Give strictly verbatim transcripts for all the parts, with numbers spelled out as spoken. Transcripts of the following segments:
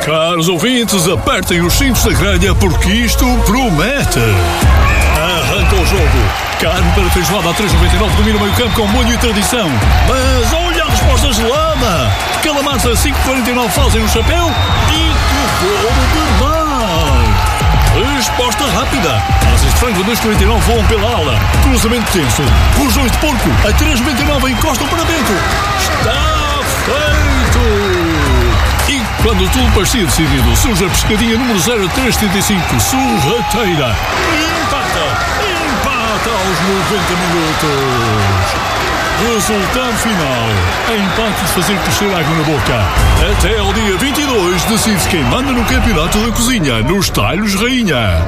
Caros ouvintes, apertem os cintos da grelha porque isto promete. Arranca o jogo. Carne para feijoada a três reais e noventa e nove domina o meio campo com molho e tradição. Mas olha a resposta gelada. Calamares a cinco reais e quarenta e nove fazem um chapéu e que golo de mar. Resposta rápida. Asas de frango a dois reais e quarenta e nove voam pela ala. Cruzamento tenso. Rojões de porco a três reais e noventa e nove encostam para dentro. Está feito. E quando tudo parecia decidido, surge a pescadinha número zero três setenta e cinco, sorrateira. E empata, empata aos noventa minutos. Resultado final, empate de fazer crescer água na boca. Até ao dia vinte e dois decide-se quem manda no campeonato da cozinha, nos talhos rainha.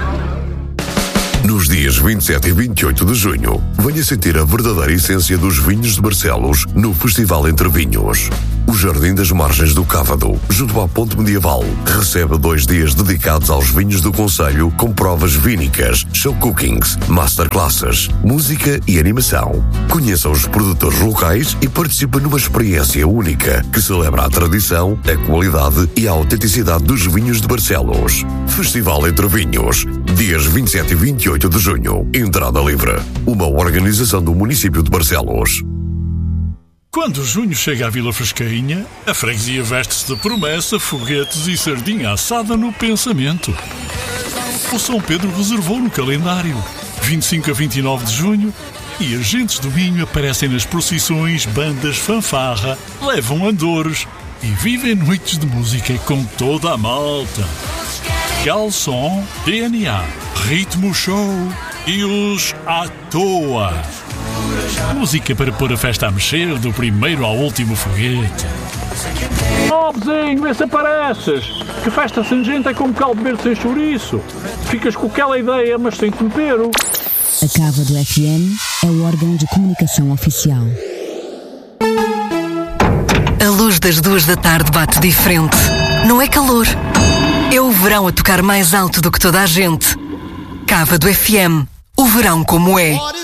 Nos dias vinte e sete e vinte e oito de junho, venha sentir a verdadeira essência dos vinhos de Barcelos no Festival Entre Vinhos. O Jardim das Margens do Cávado, junto à Ponte Medieval, recebe dois dias dedicados aos vinhos do concelho com provas vínicas, show cookings, masterclasses, música e animação. Conheça os produtores locais e participe numa experiência única que celebra a tradição, a qualidade e a autenticidade dos vinhos de Barcelos. Festival Entre Vinhos, dias vinte e sete e vinte e oito de junho. Entrada livre. Uma organização do município de Barcelos. Quando junho chega à Vila Frescainha, a freguesia veste-se de promessa, foguetes e sardinha assada no pensamento. O São Pedro reservou no calendário vinte e cinco a vinte e nove de junho e agentes do vinho aparecem nas procissões, bandas fanfarra, levam andores e vivem noites de música com toda a malta. Galson, D N A, Ritmo Show e os à toa. Música para pôr a festa a mexer, do primeiro ao último foguete. Oh, vizinho, vê se apareces. Que festa sem gente é como caldo verde sem chouriço. Ficas com aquela ideia, mas sem tempero. A Cávado F M é o órgão de comunicação oficial. A luz das duas da tarde bate diferente. Não é calor. É o verão a tocar mais alto do que toda a gente. Cávado F M. O verão como é.